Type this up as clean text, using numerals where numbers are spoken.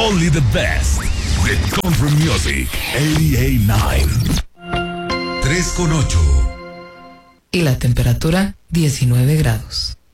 Only the best. The Country Music 88.9. 3:08. Y la temperatura 19 grados.